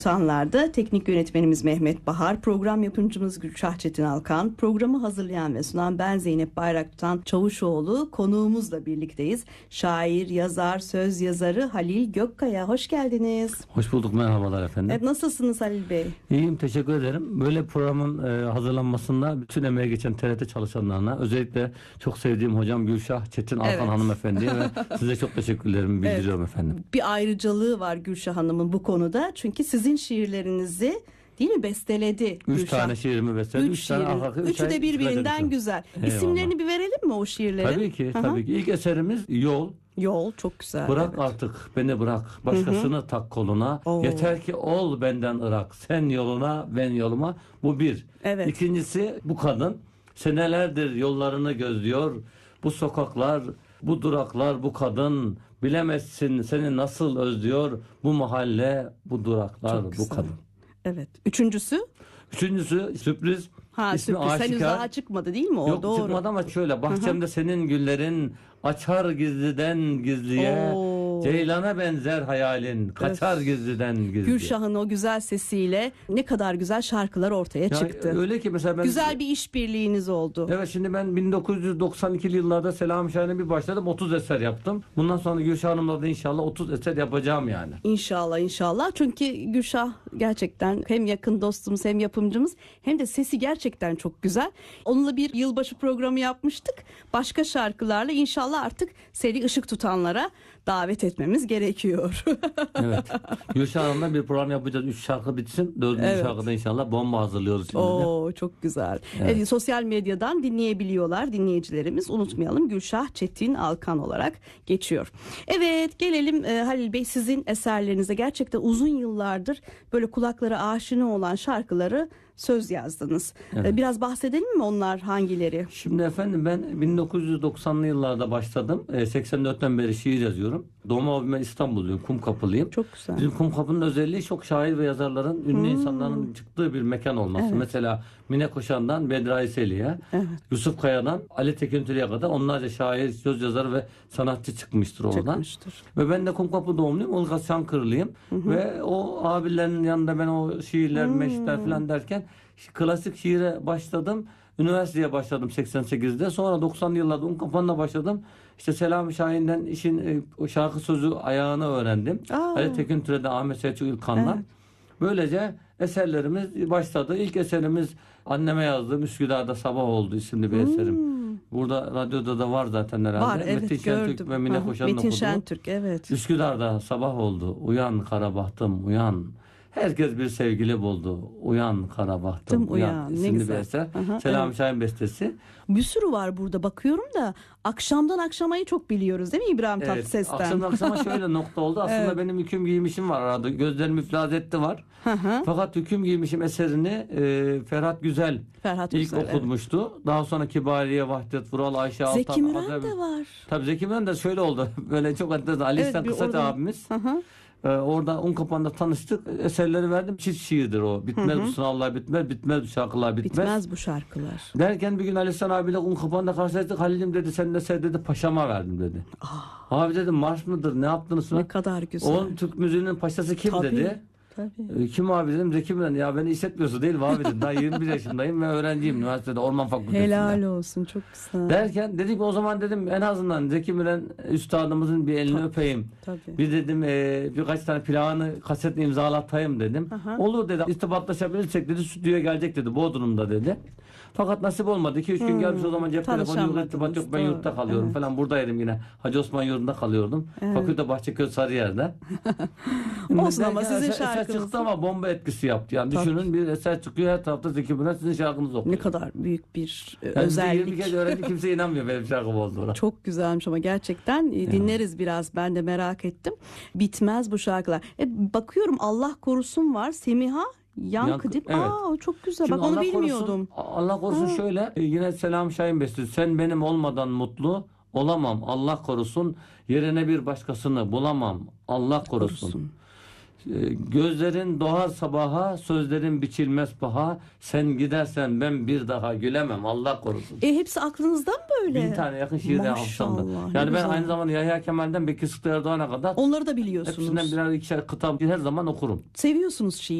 Sanlarda teknik yönetmenimiz Mehmet Bahar, program yapımcımız Gülşah Çetin Alkan, programı hazırlayan ve sunan ben Zeynep Bayraktan Çavuşoğlu, konuğumuzla birlikteyiz. Şair, yazar, söz yazarı Halil Gökkaya. Hoş geldiniz. Hoş bulduk, merhabalar efendim. Evet, nasılsınız Halil Bey? İyiyim, teşekkür ederim. Böyle programın hazırlanmasında bütün emeğe geçen TRT çalışanlarına, özellikle çok sevdiğim hocam Gülşah Çetin Alkan hanımefendiye ve size çok teşekkürlerimi bildiriyorum efendim. Bir ayrıcalığı var Gülşah Hanım'ın bu konuda. Çünkü sizin şiirlerinizi değil mi besteledi Üç Gülşah? tane şiirimi besteledi. Üç tane arka, Üçü de birbirinden güzel. Eyvallah. İsimlerini bir verelim mi o şiirlerin? Tabii ki, tabii ki. İlk eserimiz Yol. Yol çok güzel. Bırak artık beni bırak, başkasını tak koluna. Yeter ki ol benden ırak. Sen yoluna, ben yoluma. Bu bir. Evet. İkincisi bu kadın. Senelerdir yollarını gözlüyor. Bu sokaklar, bu duraklar, bu kadın. Bilemezsin seni nasıl özlüyor. Bu mahalle, bu duraklar, bu kadın. Evet. Üçüncüsü sürpriz. İsmi sürpriz. Henüz daha çıkmadı değil mi o? Yok, doğru. çıkmadı ama şöyle. Bahçemde senin güllerin açar gizliden gizliye. Ceylana benzer hayalin kaçar gizliden gizliye. Gülşah'ın o güzel sesiyle ne kadar güzel şarkılar ortaya çıktı. Öyle ki mesela ben... Güzel bir işbirliğiniz oldu. Evet, şimdi ben 1992'li yıllarda Selami Şahin'e bir başladım. 30 eser yaptım. Bundan sonra Gülşah Hanım'la da inşallah 30 eser yapacağım yani. İnşallah. Çünkü Gülşah gerçekten hem yakın dostumuz hem yapımcımız hem de sesi gerçekten çok güzel. Onunla bir yılbaşı programı yapmıştık. Başka şarkılarla inşallah artık seri ışık tutanlara davet etmemiz gerekiyor. Evet. Gülşah Hanım'la bir program yapacağız. 3 şarkı bitsin. 4. şarkıda inşallah bomba hazırlıyoruz şimdi. Çok güzel. Evet, sosyal medyadan dinleyebiliyorlar dinleyicilerimiz. Unutmayalım, Gülşah Çetin Alkan olarak geçiyor. Evet, gelelim Halil Bey, sizin eserlerinize. Gerçekten uzun yıllardır böyle kulaklara aşina olan şarkıları söz yazdınız. Evet. Biraz bahsedelim mi, onlar hangileri? Şimdi efendim, ben 1990'lı yıllarda başladım. 84'ten beri şiir yazıyorum. Doğma büyüme İstanbulluyum, Kumkapılıyım. Çok güzel. Bizim Kumkapı'nın özelliği çok şair ve yazarların, ünlü insanların çıktığı bir mekan olması. Evet. Mesela Mine Koşan'dan Bedra Seli'ye, Yusuf Kaya'dan Ali Tekintürü'ye kadar onlarca şair, söz yazarı ve sanatçı çıkmıştır oradan. Ve ben de Kumkapı doğumluyum, Ulgaz Çankırılıyım. Ve o abilerin yanında ben o şiirler, meşitler falan derken klasik şiire başladım. Üniversiteye başladım 88'de. Sonra 90'lı yıllarda Unkapan'la başladım. İşte Selami Şahin'den işin o şarkı sözü ayağını öğrendim. Ali Tekintürü'de Ahmet Selçuk İlkan'la. Evet. Böylece eserlerimiz başladı. İlk eserimiz anneme yazdığım Üsküdar'da Sabah Oldu isimli bir eserim. Burada radyoda da var zaten herhalde. Var, evet, Metin Şentürk ve Mine Koşan'ın okuduğu. Metin Şentürk, evet. Üsküdar'da sabah oldu. Uyan kara bahtım uyan. Herkes bir sevgili buldu. Uyan kara bahtım uyan. İsimli bir eser. Selami Şahin bestesi. Bir sürü var burada, bakıyorum da akşamdan akşamayı çok biliyoruz değil mi İbrahim Tatlıses'ten? Akşamdan akşama şöyle nokta oldu. Aslında benim Hüküm Giymişim var arada. Gözlerim iflas etti var. Fakat Hüküm Giymişim eserini Ferhat Güzel ilk okutmuştu. Evet. Daha sonra Kibariye, Vahdet Vural, Ayşe Altan. Zeki Müren de var. Tabii Zeki Müren de şöyle oldu. Böyle çok enteresan. Ali İhsan Kısaç abimiz. Orada Unkapan'da tanıştık. Eserleri verdim. Çift şiirdir o. Bitmez bu sınavlar bitmez. Bitmez bu şarkılar bitmez. Bitmez bu şarkılar. Derken bir gün Ali İhsan abiyle Unkapan'da karşılaştık. Halil'im dedi, sen de sen dedi paşama verdim dedi. Abi dedim, marş mıdır? Ne yaptınız? Ne kadar güzel. O Türk müziğinin paşası kim dedi. Tabii. Kim abi dedim, Zeki Müren. Ya beni hissetmiyorsun değil mi abi dedim. Daha 21 yaşındayım ve öğrenciyim üniversitede Orman Fakültesi'nde. Helal olsun, çok güzel. Derken dedim ki o zaman dedim en azından Zeki Müren üstadımızın bir elini öpeyim. Tabii. Bir dedim birkaç tane planı kasetle imzalatayım dedim. Olur dedi, irtibatlaşabilirsek dedi, stüdyoya gelecek dedi, Bodrum'da dedi. Fakat nasip olmadı. 2-3 gün gelmiş, o zaman cep telefonu yok, irtibat yok, ben yurtta kalıyorum falan. Buradaydım yine. Hacı Osman yurdunda kalıyordum. Fakülte Bahçeköy Sarıyer'de. Olsun ama sizin şarkınız. Eser çıktı ama bomba etkisi yaptı. Yani düşünün, bir eser çıkıyor, her tarafta Zeki Müren sizin şarkınızı okuyor. Ne kadar büyük bir yani özellik. 20 kez öğrenci, kimse inanmıyor benim şarkım olduğuna. Çok güzelmiş ama gerçekten dinleriz biraz. Ben de merak ettim. Bitmez bu şarkılar. Bakıyorum Allah Korusun var. Semiha Yankı değil mi? Evet. Çok güzel. Şimdi bak onu bilmiyordum. Allah korusun şöyle. Yine Selami Şahin bestesi. Sen benim olmadan mutlu olamam. Allah korusun. Yerine bir başkasını bulamam. Allah korusun. Gözlerin doğar sabaha, sözlerin biçilmez paha. Sen gidersen ben bir daha gülemem, Allah korusun. Hepsi aklınızdan böyle. 1000 tane yakın şiir hafızamda. Maşallah. Yani ben güzel. aynı zamanda Yahya Kemal'den Bekir Sıtkı Erdoğan'a kadar Onları da biliyorsunuz. hepsinden birer ikişer kitap her zaman okurum. Seviyorsunuz şiir.